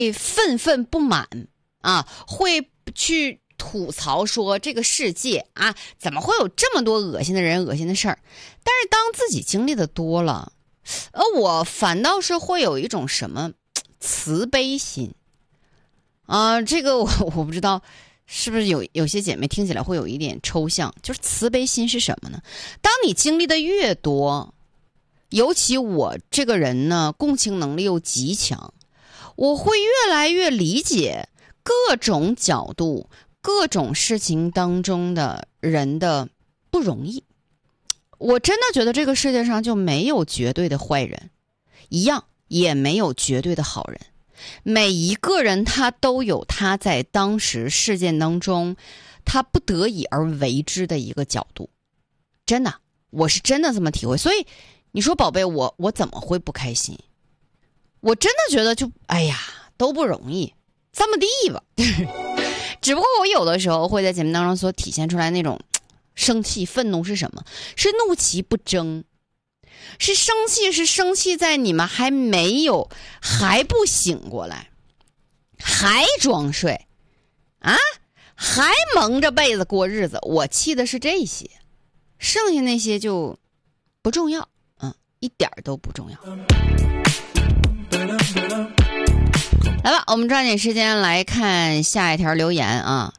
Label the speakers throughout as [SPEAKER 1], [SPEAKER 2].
[SPEAKER 1] 愤愤不满啊，会去吐槽说这个世界啊，怎么会有这么多恶心的人、恶心的事儿？但是当自己经历的多了，我反倒是会有一种什么慈悲心啊，这个我不知道是不是有些姐妹听起来会有一点抽象，就是慈悲心是什么呢？当你经历的越多，尤其我这个人呢，共情能力又极强，我会越来越理解各种角度、各种事情当中的人的不容易。我真的觉得这个世界上就没有绝对的坏人，一样也没有绝对的好人。每一个人他都有他在当时事件当中他不得已而为之的一个角度，真的，我是真的这么体会。所以你说宝贝，我怎么会不开心？我真的觉得就哎呀都不容易，这么地吧。只不过我有的时候会在节目当中所体现出来那种生气愤怒是什么？是怒其不争，是生气在你们还不醒过来，还装睡啊，还蒙着被子过日子。我气的是这些，剩下那些就不重要，一点都不重要。来吧，我们抓紧时间来看下一条留言啊。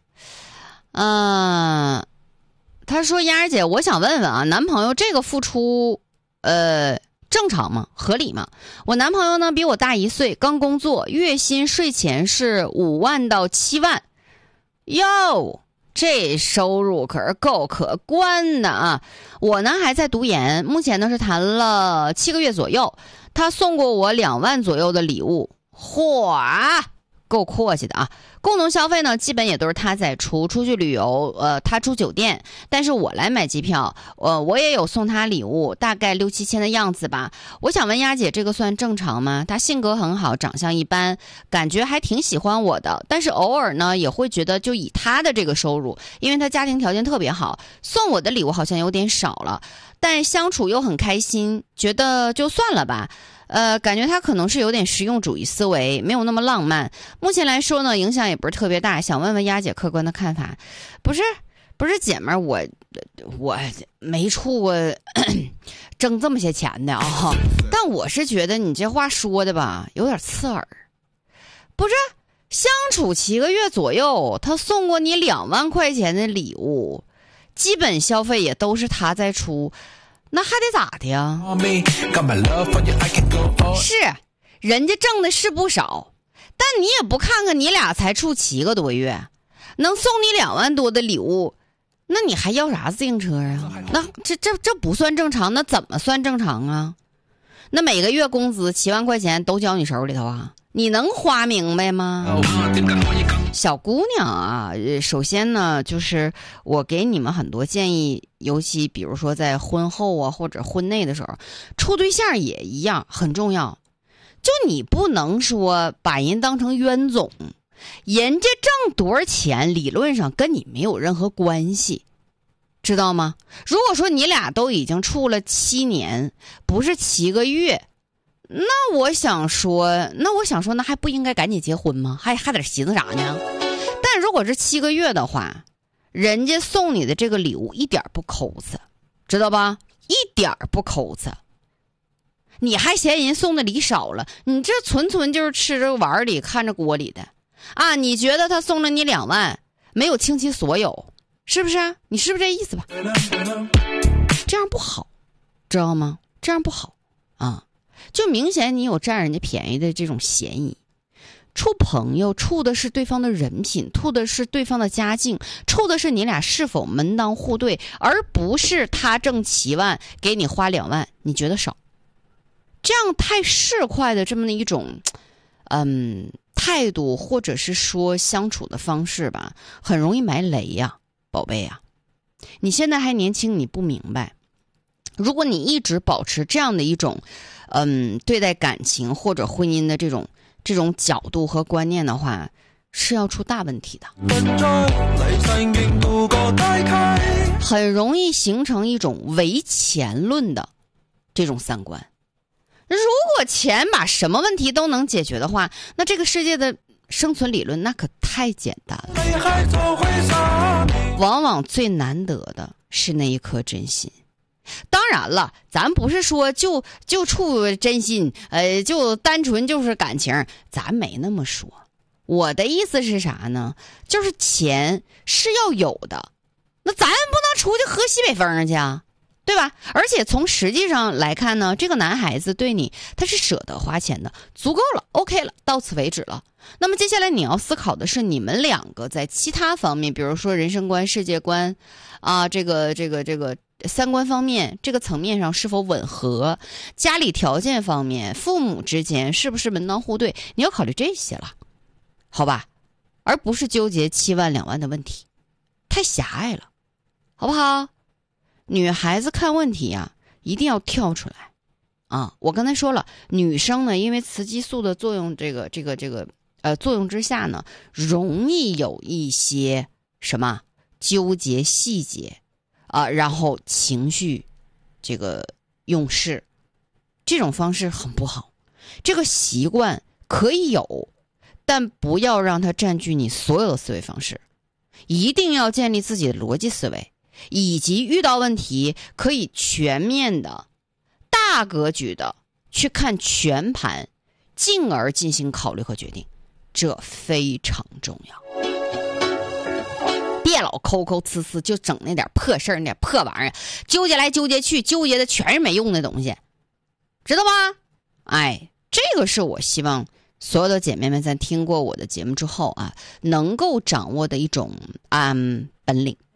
[SPEAKER 1] 他说丫儿姐，我想问问啊，男朋友这个付出正常吗？合理吗？我男朋友呢比我大1岁，刚工作，月薪税前是5万到7万。哟，这收入可是够可观的啊！我呢还在读研，目前呢是谈了7个月左右。他送过我2万左右的礼物，嚯，够阔气的啊！共同消费呢，基本也都是他在出去旅游，他住酒店，但是我来买机票，我也有送他礼物，大概6、7千的样子吧。我想问丫姐，这个算正常吗？他性格很好，长相一般，感觉还挺喜欢我的，但是偶尔呢也会觉得，就以他的这个收入，因为他家庭条件特别好，送我的礼物好像有点少了，但相处又很开心，觉得就算了吧。感觉他可能是有点实用主义思维，没有那么浪漫。目前来说呢，影响也不是特别大。想问问丫姐客观的看法。不是姐们儿，我没处过挣这么些钱的啊。但我是觉得你这话说的吧，有点刺耳。不是，相处7个月左右，他送过你2万块钱的礼物，基本消费也都是他在出。那还得咋的呀？是，人家挣的是不少，但你也不看看你俩才处7个多月，能送你2万多的礼物，那你还要啥自行车啊？那这不算正常，那怎么算正常啊？那每个月工资7万块钱都交你手里头啊？你能花明白吗？小姑娘啊，首先呢，就是我给你们很多建议，尤其比如说在婚后啊或者婚内的时候，处对象也一样很重要。就你不能说把人当成冤种，人家挣多少钱理论上跟你没有任何关系，知道吗？如果说你俩都已经处了7年，不是7个月，那我想说，那还不应该赶紧结婚吗？还得寻思啥呢？但如果是7个月的话，人家送你的这个礼物一点不抠子，知道吧？一点不抠子。你还嫌人送的礼少了，你这纯就是吃着碗里看着锅里的啊！你觉得他送了你2万，没有倾其所有，是不是啊？你是不是这意思吧？这样不好，知道吗？这样不好啊！就明显你有占人家便宜的这种嫌疑。处朋友处的是对方的人品，处的是对方的家境，处的是你俩是否门当户对，而不是他挣7万给你花2万，你觉得少。这样太市侩的这么的一种态度，或者是说相处的方式吧，很容易埋雷呀，宝贝呀。你现在还年轻，你不明白，如果你一直保持这样的一种对待感情或者婚姻的这种角度和观念的话，是要出大问题的，很容易形成一种唯钱论的这种三观。 如果钱把什么问题都能解决的话，那这个世界的生存理论那可太简单了。往往最难得的是那一颗真心。当然了，咱不是说就处真心，就单纯就是感情，咱没那么说。我的意思是啥呢？就是钱是要有的，那咱不能出去喝西北风去啊，对吧？而且从实际上来看呢，这个男孩子对你他是舍得花钱的，足够了 ，OK 了，到此为止了。那么接下来你要思考的是，你们两个在其他方面，比如说人生观、世界观啊，这个三观方面，这个层面上是否吻合？家里条件方面，父母之间是不是门当户对？你要考虑这些了，好吧？而不是纠结7万2万的问题，太狭隘了，好不好？女孩子看问题啊，一定要跳出来啊！我刚才说了，女生呢，因为雌激素的作用，作用之下呢，容易有一些什么纠结细节啊，然后情绪用事，这种方式很不好。这个习惯可以有，但不要让它占据你所有的思维方式，一定要建立自己的逻辑思维，以及遇到问题可以全面的、大格局的去看全盘，进而进行考虑和决定，这非常重要。别老抠抠呲呲，就整那点破事儿、那点破玩意儿，纠结来纠结去，纠结的全是没用的东西，知道吗？哎，这个是我希望所有的姐妹们在听过我的节目之后啊，能够掌握的一种本领。